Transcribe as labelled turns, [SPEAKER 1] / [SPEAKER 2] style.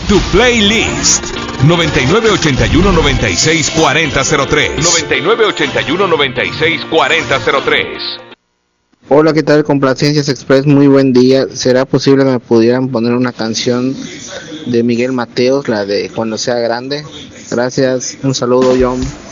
[SPEAKER 1] Tu playlist 9981-964003. 9981-964003.
[SPEAKER 2] Hola, ¿qué tal? Complacencias Express, muy buen día. ¿Será posible que me pudieran poner una canción de Miguel Mateos, la de Cuando sea grande? Gracias, un saludo, John.